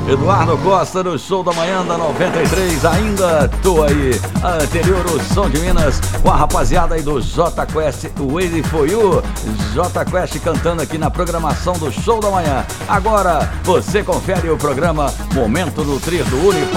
Eduardo Costa no Show da Manhã da 93, ainda tô aí. A anterior, o Som de Minas, com a rapaziada aí do J Quest, Waiting for You. J Quest cantando aqui na programação do Show da Manhã. Agora você confere o programa Momento Nutrir do Unipar.